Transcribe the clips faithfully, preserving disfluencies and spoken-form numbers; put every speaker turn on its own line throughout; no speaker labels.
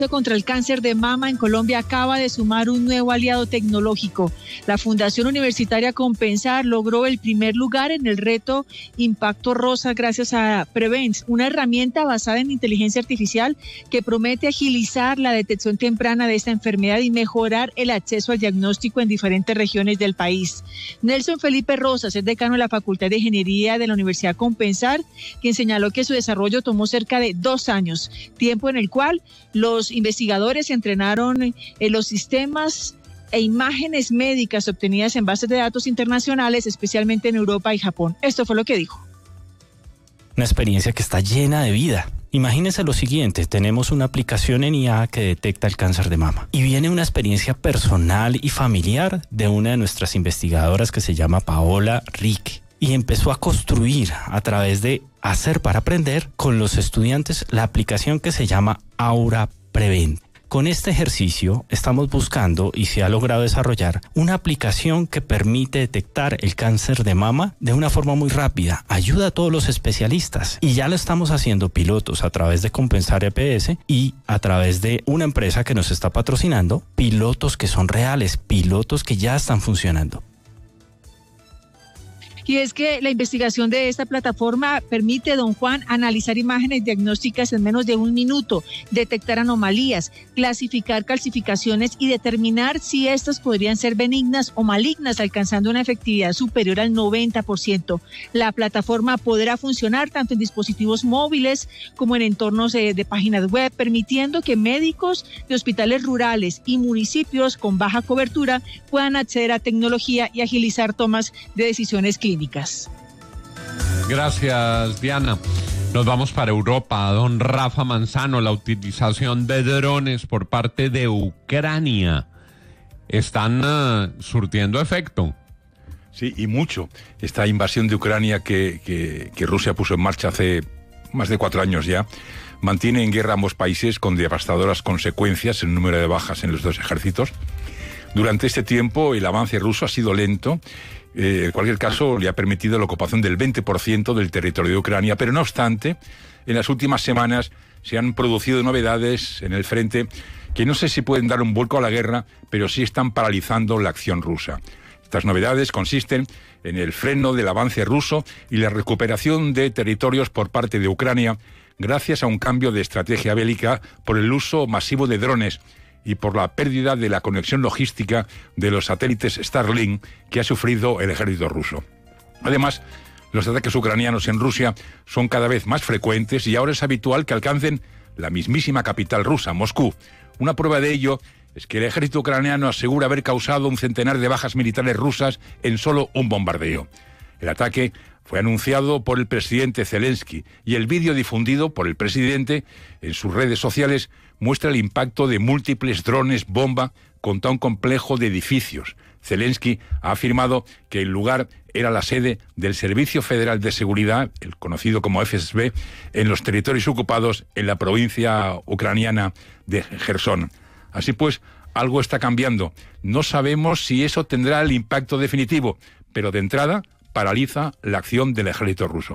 Contra el cáncer de mama en Colombia acaba de sumar un nuevo aliado tecnológico. La Fundación Universitaria Compensar logró el primer lugar en el reto Impacto Rosa gracias a Prevent, una herramienta basada en inteligencia artificial que promete agilizar la detección temprana de esta enfermedad y mejorar el acceso al diagnóstico en diferentes regiones del país. Nelson Felipe Rosas es decano de la Facultad de Ingeniería de la Universidad Compensar, quien señaló que su desarrollo tomó cerca de dos años, tiempo en el cual los investigadores entrenaron en los sistemas e imágenes médicas obtenidas en bases de datos internacionales, especialmente en Europa y Japón. Esto fue lo que dijo.
Una experiencia que está llena de vida. Imagínense lo siguiente, tenemos una aplicación en I A que detecta el cáncer de mama y viene una experiencia personal y familiar de una de nuestras investigadoras que se llama Paola Rique y empezó a construir a través de hacer para aprender con los estudiantes la aplicación que se llama Aura Prevent. Con este ejercicio estamos buscando y se ha logrado desarrollar una aplicación que permite detectar el cáncer de mama de una forma muy rápida. Ayuda a todos los especialistas y ya lo estamos haciendo pilotos a través de Compensar E P S y a través de una empresa que nos está patrocinando, pilotos que son reales, pilotos que ya están funcionando.
Y es que la investigación de esta plataforma permite, don Juan, analizar imágenes diagnósticas en menos de un minuto, detectar anomalías, clasificar calcificaciones y determinar si estas podrían ser benignas o malignas, alcanzando una efectividad superior al noventa por ciento. La plataforma podrá funcionar tanto en dispositivos móviles como en entornos de, de páginas web, permitiendo que médicos de hospitales rurales y municipios con baja cobertura puedan acceder a tecnología y agilizar tomas de decisiones clínicas.
Gracias, Diana. Nos vamos para Europa. Don Rafa Manzano, la utilización de drones por parte de Ucrania están uh, surtiendo efecto.
Sí, y mucho. Esta invasión de Ucrania que, que, que Rusia puso en marcha hace más de cuatro años ya, mantiene en guerra ambos países con devastadoras consecuencias en el número de bajas en los dos ejércitos. Durante este tiempo el avance ruso ha sido lento. Eh, en cualquier caso, le ha permitido la ocupación del veinte por ciento del territorio de Ucrania, pero no obstante, en las últimas semanas se han producido novedades en el frente que no sé si pueden dar un vuelco a la guerra, pero sí están paralizando la acción rusa. Estas novedades consisten en el freno del avance ruso y la recuperación de territorios por parte de Ucrania, gracias a un cambio de estrategia bélica por el uso masivo de drones y por la pérdida de la conexión logística de los satélites Starlink que ha sufrido el ejército ruso. Además, los ataques ucranianos en Rusia son cada vez más frecuentes y ahora es habitual que alcancen la mismísima capital rusa, Moscú. Una prueba de ello es que el ejército ucraniano asegura haber causado un centenar de bajas militares rusas en solo un bombardeo. El ataque fue anunciado por el presidente Zelensky y el vídeo difundido por el presidente en sus redes sociales muestra el impacto de múltiples drones bomba contra un complejo de edificios. Zelensky ha afirmado que el lugar era la sede del Servicio Federal de Seguridad, el conocido como F S B, en los territorios ocupados en la provincia ucraniana de Jersón. Así pues, algo está cambiando. No sabemos si eso tendrá el impacto definitivo, pero de entrada paraliza la acción del ejército ruso.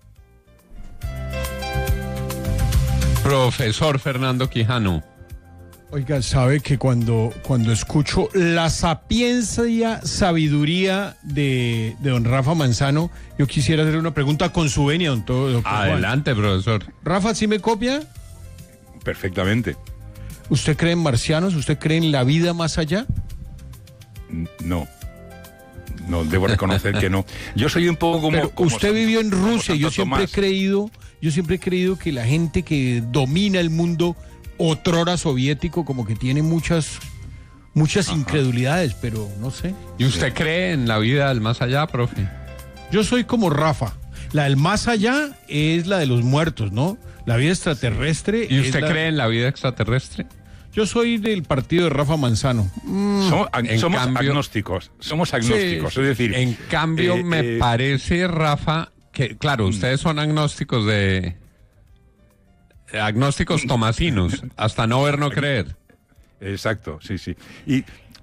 Profesor Fernando Quijano.
Oiga, sabe que cuando, cuando escucho la sapiencia, sabiduría de, de don Rafa Manzano, yo quisiera hacerle una pregunta con su venia, don todo.
Adelante, profesor.
Rafa, ¿sí me copia?
Perfectamente.
¿Usted cree en marcianos? ¿Usted cree en la vida más allá?
No. No, debo reconocer que no. Yo soy un poco como...
Pero
como
usted
San,
vivió en Rusia. Yo siempre
Tomás.
he creído, yo siempre he creído que la gente que domina el mundo otrora soviético como que tiene muchas, muchas Ajá. incredulidades, pero no sé.
¿Y usted sí. cree en la vida del más allá, profe?
Yo soy como Rafa. La del más allá es la de los muertos, ¿no? La vida extraterrestre.
¿Y usted
es la...
cree en la vida extraterrestre?
Yo soy del partido de Rafa Manzano.
Mm, somos somos cambio, agnósticos, somos agnósticos, sí, es decir...
En cambio, eh, me eh, parece, Rafa, que, claro, ustedes son agnósticos de... Agnósticos tomasinos, hasta no ver, no creer.
Exacto, sí, sí. Y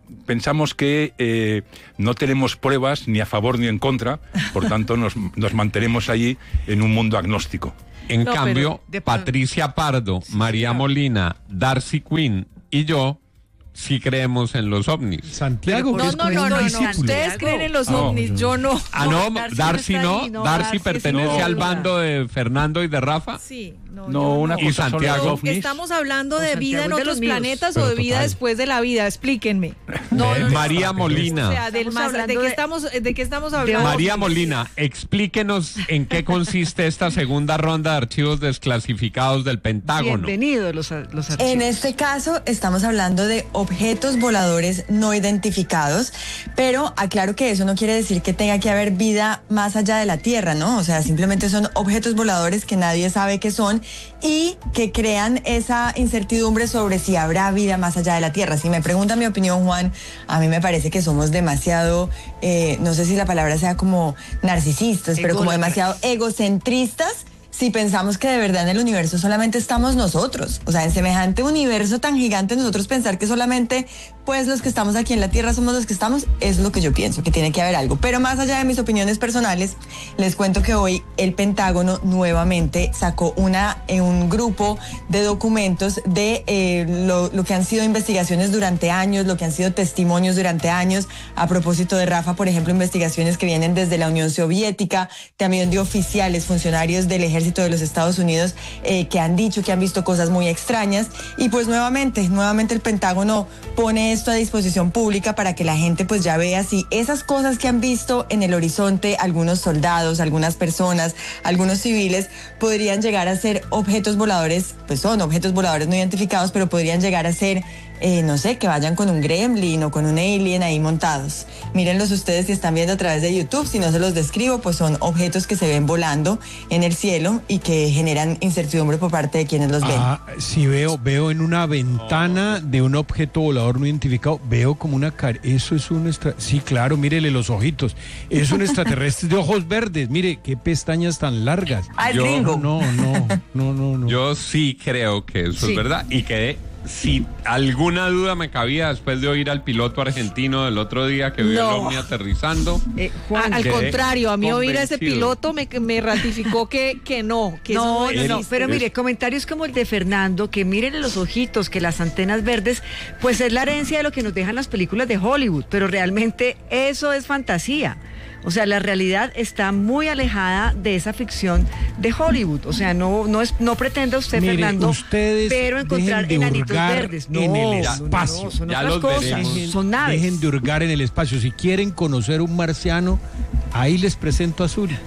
pensamos que eh, no tenemos pruebas ni a favor ni en contra, por tanto nos, nos mantenemos allí en un mundo agnóstico.
En
No,
cambio,
pero de-
Patricia Pardo, María Molina, Darcy Quinn y yo sí creemos en los ovnis.
Santiago, que
No,
es
no,
como
no,
un
no, no.
discípulo.
Ustedes creen en los
No.
ovnis, yo no.
Ah, no,
Darcy
Darcy,
no está
no,
ahí, no,
Darcy
Darcy es
pertenece
una
al
otra.
bando de Fernando y de Rafa.
Sí, no,
No,
yo
una
Y
cosa son los
Santiago.
ovnis.
Estamos hablando
No,
de vida en
Santiago es de
otros
los míos.
planetas o
Pero
de vida
total.
después de la vida, explíquenme. No,
Eh,
no, no.
María
O
Molina.
sea, del
Estamos
más, ¿de,
hablando
qué
de-
estamos, ¿de qué estamos hablando?
María Molina, explíquenos en qué consiste esta segunda ronda de archivos desclasificados del Pentágono.
Bienvenidos los, los archivos.
En este caso estamos hablando de objetos voladores no identificados, pero aclaro que eso no quiere decir que tenga que haber vida más allá de la Tierra, ¿no? O sea, simplemente son objetos voladores que nadie sabe qué son y que crean esa incertidumbre sobre si habrá vida más allá de la Tierra. Si me pregunta mi opinión, Juan, a mí me parece que somos demasiado, eh, no sé si la palabra sea como narcisistas, pero como
Ególatras.
demasiado egocentristas si pensamos que de verdad en el universo solamente estamos nosotros. O sea, en semejante universo tan gigante, nosotros pensar que solamente pues los que estamos aquí en la Tierra somos los que estamos, es lo que yo pienso, que tiene que haber algo. Pero más allá de mis opiniones personales, les cuento que hoy el Pentágono nuevamente sacó una, eh, un grupo de documentos de eh, lo, lo que han sido investigaciones durante años, lo que han sido testimonios durante años. A propósito de Rafa, por ejemplo, investigaciones que vienen desde la Unión Soviética, también de oficiales, funcionarios del ejército de los Estados Unidos eh, que han dicho que han visto cosas muy extrañas. Y pues nuevamente, nuevamente el Pentágono pone esto a disposición pública para que la gente pues ya vea si esas cosas que han visto en el horizonte algunos soldados, algunas personas, algunos civiles podrían llegar a ser objetos voladores, pues son objetos voladores no identificados, pero podrían llegar a ser Eh, no sé, que vayan con un gremlin o con un alien ahí montados. Mírenlos ustedes si están viendo a través de YouTube, si no se los describo, pues son objetos que se ven volando en el cielo y que generan incertidumbre por parte de quienes los ven.
Ah, sí veo, veo en una ventana de un objeto volador no identificado, veo como una cara, eso es un extra, sí, claro, mírele los ojitos, es un extraterrestre de ojos verdes, mire, qué pestañas tan largas.
Ah, el
yo-
gringo.
No, no, no, no, no.
Yo sí creo que eso
Sí.
es verdad y que si alguna duda me cabía después de oír al piloto argentino del otro día que vio
No.
el ovni aterrizando.
Eh,
A-
Juan,
al
quedé
contrario, a mí oír a ese
convencido.
piloto me, me ratificó que, que no, que
no,
eso
no, no,
existe.
pero
Es-
mire, comentarios como el de Fernando, que miren los ojitos, que las antenas verdes, pues es la herencia de lo que nos dejan las películas de Hollywood, pero realmente eso es fantasía. O sea, la realidad está muy alejada de esa ficción de Hollywood. O sea, no, no es, no pretenda usted,
Mire,
Fernando,
ustedes
pero encontrar
dejen de
enanitos
hurgar
verdes. No,
en el
no, no,
espacio.
no, son
Ya
otras
los
cosas,
veremos.
Dejen-
son naves.
Dejen de hurgar en el espacio. Si quieren conocer un marciano, ahí les presento a Suri.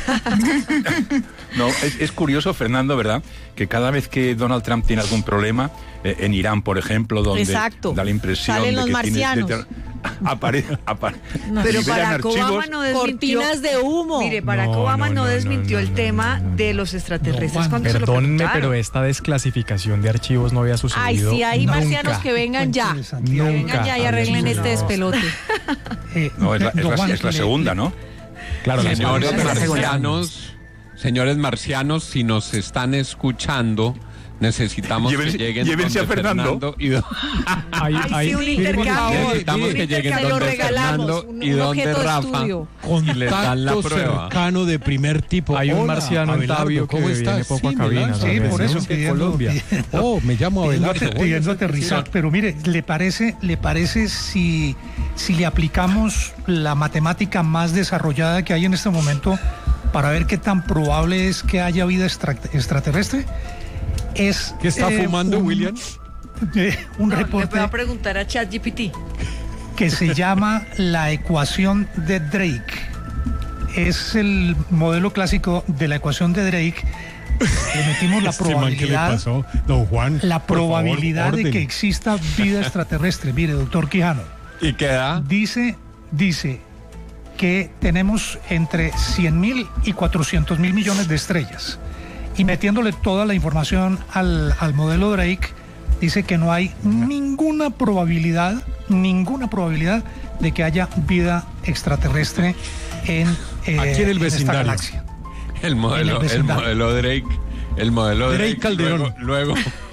No, es, es curioso, Fernando, ¿verdad? Que cada vez que Donald Trump tiene algún problema, eh, en Irán, por ejemplo, donde
Exacto.
da la impresión
Salen
de
los
que
marcianos.
tiene... Apare, apare,
Pero
liberan
Barack
archivos.
Obama no desmintió.
Cortinas de humo.
Mire, Barack
No,
Obama
no,
no,
no,
desmintió
no,
el
no,
tema
no, no.
de los extraterrestres
Juan,
cuando se lo
perdónenme,
preguntaron.
pero esta desclasificación de archivos no había sucedido.
Ay, sí, hay
nunca.
marcianos que vengan ya. Que
Nunca
vengan ya y
había
arreglen este
sucedido.
despelote.
Eh,
No, es la, es
don
la-
Juan,
es la
le-
segunda, ¿no?
Claro, la
Señores
Esa es la segunda.
marcianos, señores marcianos, si nos están escuchando, necesitamos
Llévense-
que lleguen
llévense
donde
a Fernando.
y do-
Hay-
Ay,
hay-
sí, un
mire,
intercambio.
necesitamos
Un
que lleguen
intercambio.
donde
Lo regalamos,
Fernando
un-
y
un
donde
objeto de
Rafa
estudio.
y les dan la
Contacto
prueba.
cercano de primer tipo.
Hay un
Hola,
marciano en
Abelardo,
Tabio que
¿cómo
viene
estás?
poco a
Sí,
cabina,
me lanzo,
Sí, por
me
eso
lanzo de
pidiendo-
Colombia.
pidiendo-
Oh, me llamo
pidiendo,
Abelardo.
ate- pidiendo
Oye,
aterrizar, pero mire, ¿le parece, le parece si, si le aplicamos la matemática más desarrollada que hay en este momento para ver qué tan probable es que haya vida extra- extraterrestre? Es
¿Qué está
eh,
fumando,
un-
William?
eh, un
No, le
reporte
voy a preguntar a ChatGPT.
que se llama la ecuación de Drake. Es el modelo clásico de la ecuación de Drake. Le metimos la
Este man, ¿qué le
probabilidad,
pasó? Don Juan,
la
por favor,
probabilidad de
orden.
que exista vida extraterrestre. Mire, doctor Quijano,
Y queda
dice, dice que tenemos entre cien mil y cuatrocientos mil millones de estrellas. Y metiéndole toda la información al, al modelo Drake, dice que no hay ninguna probabilidad, ninguna probabilidad de que haya vida extraterrestre en, eh,
Aquí en el
esta
vecindario.
galaxia.
el modelo,
en el
el
vecindario.
modelo Drake, el modelo
Drake
Drake,
Calderón.
Luego, luego,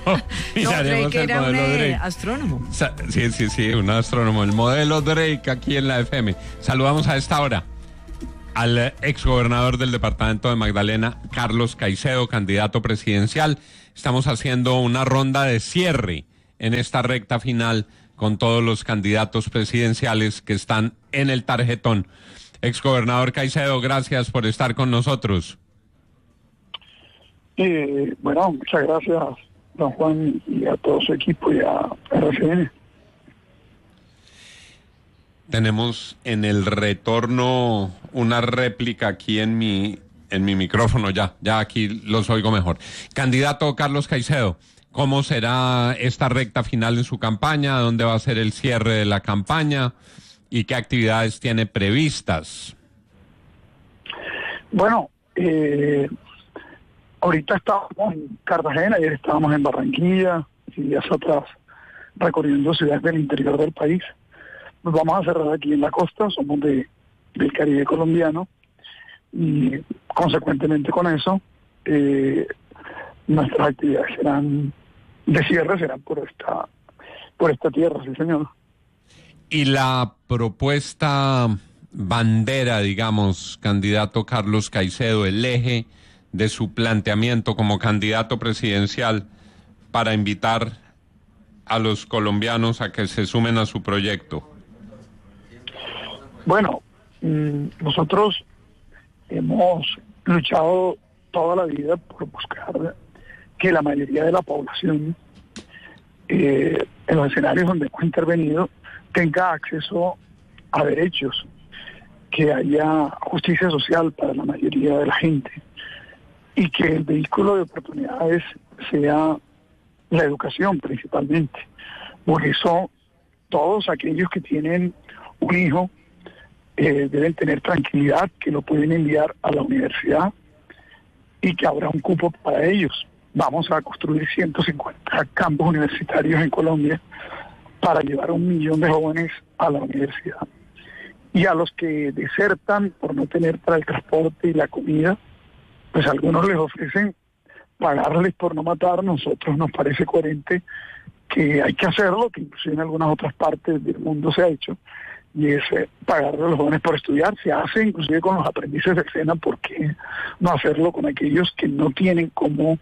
miraremos
Drake
el
era un
modelo
eh,
Drake.
astrónomo.
Sa- Sí, sí, sí, un astrónomo. El modelo Drake aquí en la F M. Saludamos a esta hora al eh, exgobernador del departamento de Magdalena, Carlos Caicedo, candidato presidencial. Estamos haciendo una ronda de cierre en esta recta final con todos los candidatos presidenciales que están en el tarjetón. Exgobernador Caicedo, gracias por estar con nosotros.
Eh, bueno, muchas gracias, don Juan, y a todo su equipo y a R C N.
Tenemos en el retorno una réplica aquí en mi en mi micrófono, ya, ya aquí los oigo mejor. Candidato Carlos Caicedo, ¿cómo será esta recta final en su campaña? ¿Dónde va a ser el cierre de la campaña? ¿Y qué actividades tiene previstas?
Bueno, eh, ahorita estamos en Cartagena, ayer estábamos en Barranquilla, y días atrás recorriendo ciudades del interior del país. Nos vamos a cerrar aquí en la costa, somos de, del Caribe colombiano, y consecuentemente con eso, eh, nuestras actividades serán de cierre, serán por esta, por esta tierra, sí señor.
Y la propuesta bandera, digamos, candidato Carlos Caicedo, el eje de su planteamiento como candidato presidencial para invitar a los colombianos a que se sumen a su proyecto.
Bueno, mmm, nosotros hemos luchado toda la vida por buscar que la mayoría de la población eh, en los escenarios donde hemos intervenido tenga acceso a derechos, que haya justicia social para la mayoría de la gente y que el vehículo de oportunidades sea la educación principalmente. Por eso todos aquellos que tienen un hijo eh, deben tener tranquilidad que lo pueden enviar a la universidad y que habrá un cupo para ellos. Vamos a construir ciento cincuenta campos universitarios en Colombia para llevar a un millón de jóvenes a la universidad. Y a los que desertan por no tener para el transporte y la comida, pues algunos les ofrecen pagarles por no matar. Nosotros nos parece coherente que hay que hacerlo, que inclusive en algunas otras partes del mundo se ha hecho, y es eh, pagarle a los jóvenes por estudiar. Se hace inclusive con los aprendices de SENA, ¿por qué no hacerlo con aquellos que no tienen cómo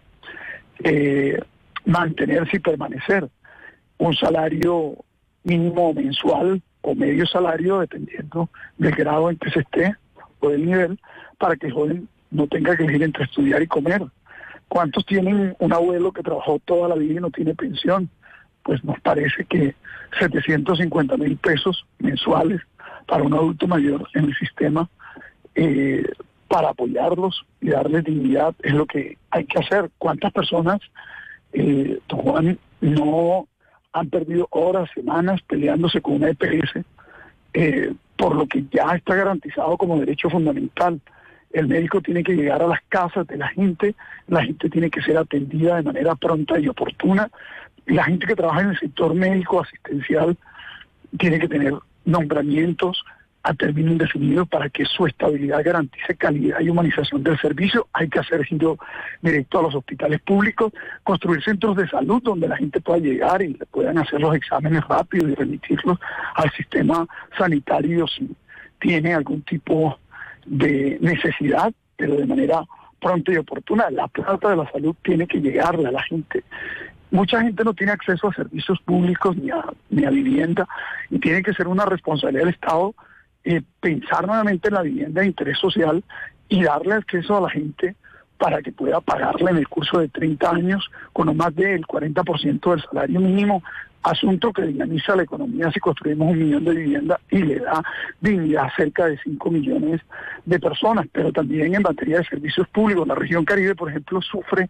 eh, mantenerse y permanecer? Un salario mínimo mensual o medio salario, dependiendo del grado en que se esté o del nivel, para que el joven no tenga que elegir entre estudiar y comer. ¿Cuántos tienen un abuelo que trabajó toda la vida y no tiene pensión? Pues nos parece que setecientos cincuenta mil pesos mensuales para un adulto mayor en el sistema, eh, para apoyarlos y darles dignidad, es lo que hay que hacer. ¿Cuántas personas, eh, don Juan, no han perdido horas, semanas peleándose con una E P S eh, por lo que ya está garantizado como derecho fundamental? El médico tiene que llegar a las casas de la gente, la gente tiene que ser atendida de manera pronta y oportuna. La gente que trabaja en el sector médico asistencial tiene que tener nombramientos a término indefinido para que su estabilidad garantice calidad y humanización del servicio. Hay que hacer giro directo a los hospitales públicos, construir centros de salud donde la gente pueda llegar y le puedan hacer los exámenes rápidos y remitirlos al sistema sanitario si tiene algún tipo de necesidad, pero de manera pronta y oportuna. La plata de la salud tiene que llegarle a la gente. Mucha gente no tiene acceso a servicios públicos ni a, ni a vivienda, y tiene que ser una responsabilidad del Estado eh, pensar nuevamente en la vivienda de interés social y darle acceso a la gente para que pueda pagarle en el curso de treinta años con no más del cuarenta por ciento del salario mínimo, asunto que dinamiza la economía si construimos un millón de viviendas y le da dignidad a cerca de cinco millones de personas. Pero también en materia de servicios públicos, la región Caribe, por ejemplo, sufre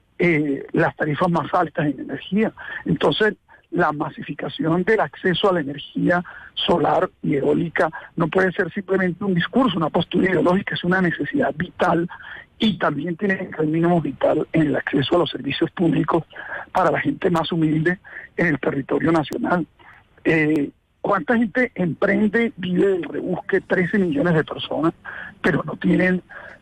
eh, las tarifas más altas en energía. Entonces, la masificación del acceso a la energía solar y eólica no puede ser simplemente un discurso, una postura ideológica, es una necesidad vital, y también tiene que ser mínimo vital en el acceso a los servicios públicos para la gente más humilde en el territorio nacional. Eh, ¿Cuánta gente emprende, vive del rebusque? trece millones de personas, pero no tienen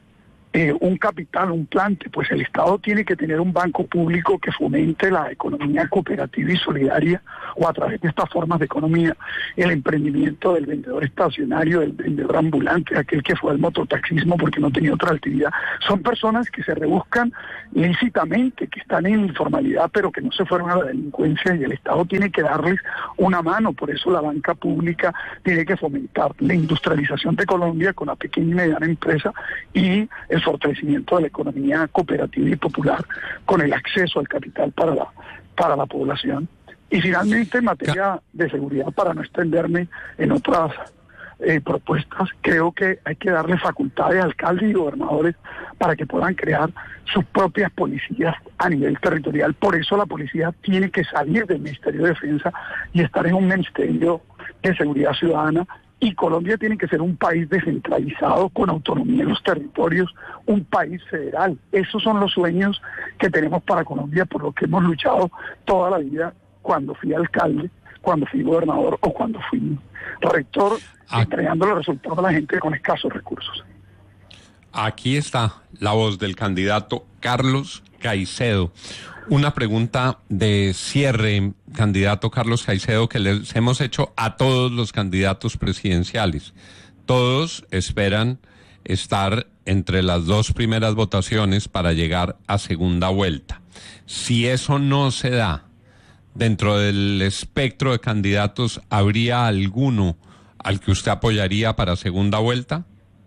eh, un capital, un plante, pues el Estado tiene que tener un banco público que fomente la economía cooperativa y solidaria, o a través de estas formas de economía, el emprendimiento del vendedor estacionario, del vendedor ambulante, aquel que fue al mototaxismo porque no tenía otra actividad. Son personas que se rebuscan lícitamente, que están en informalidad, pero que no se fueron a la delincuencia, y el Estado tiene que darles una mano. Por eso la banca pública tiene que fomentar la industrialización de Colombia con la pequeña y mediana empresa y el fortalecimiento de la economía cooperativa y popular con el acceso al capital para la, para la población. Y finalmente, en materia de seguridad, para no extenderme en otras eh, propuestas, creo que hay que darle facultades a alcaldes y gobernadores para que puedan crear sus propias policías a nivel territorial. Por eso la policía tiene que salir del Ministerio de Defensa y estar en un Ministerio de Seguridad Ciudadana. Y Colombia tiene que ser un país descentralizado, con autonomía en los territorios, un país federal. Esos son los sueños que tenemos para Colombia, por lo que hemos luchado toda la vida cuando fui alcalde, cuando fui gobernador o cuando fui rector, ah. entregando los resultados a la gente con escasos recursos.
Aquí está la voz del candidato Carlos Caicedo. Una pregunta de cierre, candidato Carlos Caicedo, que les hemos hecho a todos los candidatos presidenciales. Todos esperan estar entre las dos primeras votaciones para llegar a segunda vuelta. Si eso no se da, dentro del espectro de candidatos, ¿habría alguno al que usted apoyaría para segunda vuelta?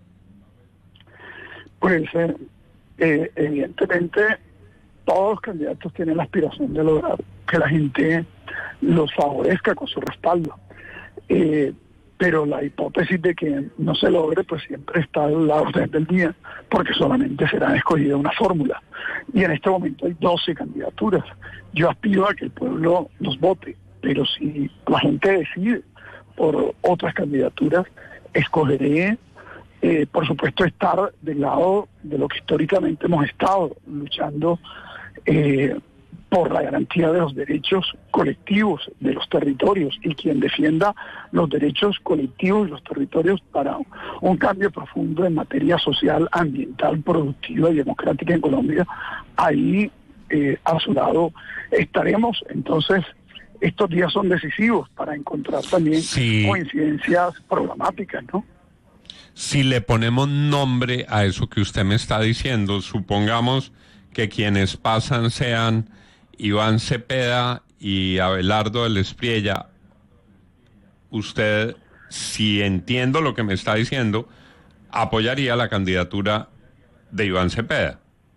Pues eh, eh, evidentemente todos los candidatos tienen la aspiración de lograr que la gente los favorezca con su respaldo. Eh, pero la hipótesis de que no se logre, pues siempre está a la orden del día, porque solamente será escogida una fórmula. Y en este momento hay doce candidaturas. Yo aspiro a que el pueblo los vote, pero si la gente decide por otras candidaturas, escogeré, eh, por supuesto, estar del lado de lo que históricamente hemos estado luchando, eh, por la garantía de los derechos colectivos de los territorios, y quien defienda los derechos colectivos de los territorios para un cambio profundo en materia social, ambiental, productiva y democrática en Colombia, ahí eh, a su lado estaremos. Entonces, estos días son decisivos para encontrar también sí. coincidencias programáticas, ¿no?
Si le ponemos nombre a eso que usted me está diciendo, supongamos que quienes pasan sean Iván Cepeda y Abelardo del Espriella, usted, si entiendo lo que me está diciendo, apoyaría la candidatura de Iván Cepeda.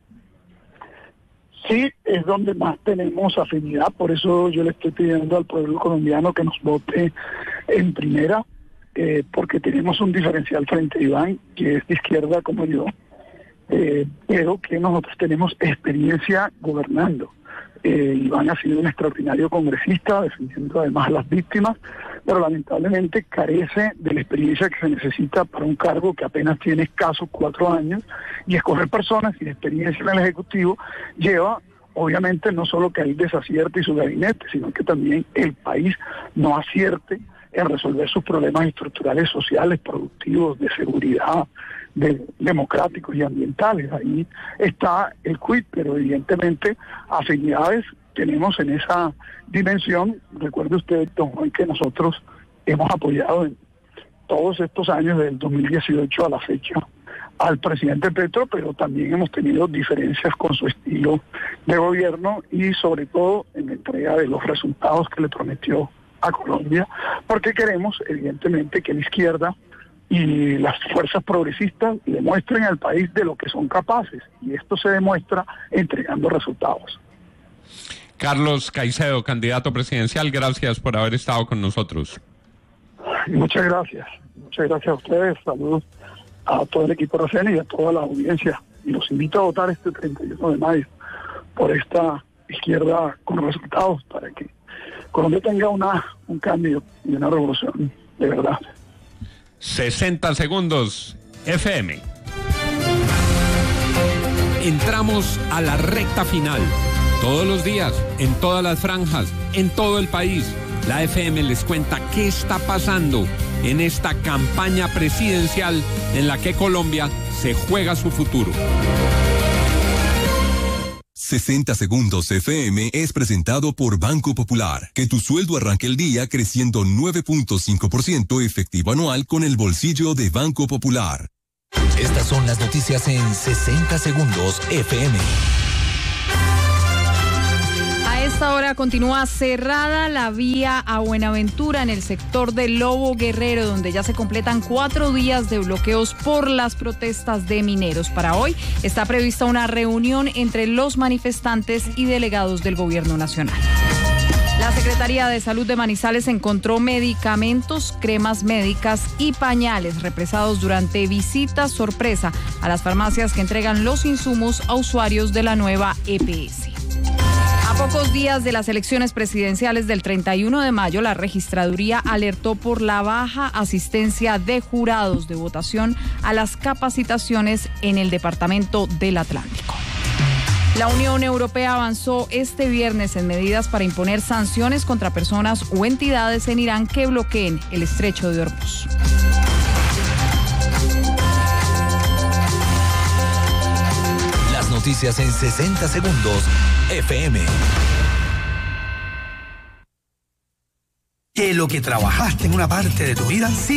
Sí, es donde más tenemos afinidad, por eso yo le estoy pidiendo al pueblo colombiano que nos vote en primera, eh, porque tenemos un diferencial frente a Iván, que es de izquierda como yo, eh, pero que nosotros tenemos experiencia gobernando. Eh, Iván ha sido un extraordinario congresista, defendiendo además a las víctimas, pero lamentablemente carece de la experiencia que se necesita para un cargo que apenas tiene escasos cuatro años, y escoger personas sin experiencia en el Ejecutivo lleva, obviamente, no solo que él desacierte y su gabinete, sino que también el país no acierte en resolver sus problemas estructurales, sociales, productivos, de seguridad, de, democráticos y ambientales. Ahí está el quid, pero evidentemente afinidades tenemos en esa dimensión. Recuerde usted, don Juan, que nosotros hemos apoyado en todos estos años, del dos mil dieciocho a la fecha, al presidente Petro, pero también hemos tenido diferencias con su estilo de gobierno y sobre todo en la entrega de los resultados que le prometió a Colombia, porque queremos evidentemente que la izquierda y las fuerzas progresistas demuestren al país de lo que son capaces, y esto se demuestra entregando resultados.
Carlos Caicedo, candidato presidencial, gracias por haber estado con nosotros.
Muchas gracias, muchas gracias a ustedes, saludos a todo el equipo de R C N y a toda la audiencia, y los invito a votar este treinta y uno de mayo por esta izquierda con resultados, para que Colombia tenga una un cambio y una revolución de verdad.
sesenta segundos F M. Entramos a la recta final. Todos los días, en todas las franjas, en todo el país, la F M les cuenta qué está pasando en esta campaña presidencial en la que Colombia se juega su futuro.
sesenta Segundos F M es presentado por Banco Popular. Que tu sueldo arranque el día creciendo nueve punto cinco por ciento efectivo anual con el bolsillo de Banco Popular.
Estas son las noticias en sesenta Segundos F M.
A esta hora continúa cerrada la vía a Buenaventura en el sector de Lobo Guerrero, donde ya se completan cuatro días de bloqueos por las protestas de mineros. Para hoy está prevista una reunión entre los manifestantes y delegados del gobierno nacional. La Secretaría de Salud de Manizales encontró medicamentos, cremas médicas y pañales represados durante visitas sorpresa a las farmacias que entregan los insumos a usuarios de la nueva E P S. A pocos días de las elecciones presidenciales del treinta y uno de mayo, la registraduría alertó por la baja asistencia de jurados de votación a las capacitaciones en el departamento del Atlántico. La Unión Europea avanzó este viernes en medidas para imponer sanciones contra personas o entidades en Irán que bloqueen el estrecho de Hormuz.
Las noticias en sesenta Segundos F M.
Que lo que trabajaste en una parte de tu vida sí